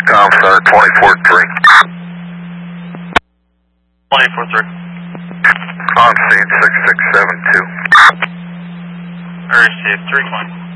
Tom Center, 24-3. 24-3. On scene 6672. I received 3 1.